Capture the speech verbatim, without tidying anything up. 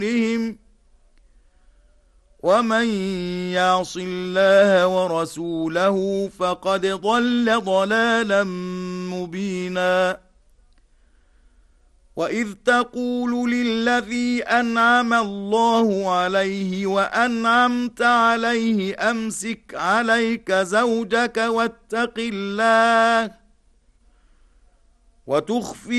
ومن يعص الله ورسوله فقد ضل ضلالا مبينا وإذ تقول للذي أنعم الله عليه وأنعمت عليه أمسك عليك زوجك واتق الله وتخفي